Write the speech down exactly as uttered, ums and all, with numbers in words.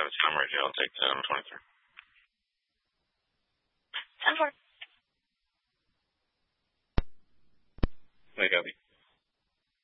it's time right here. I'll take the number twenty-three. ten four. Hey, Gabby.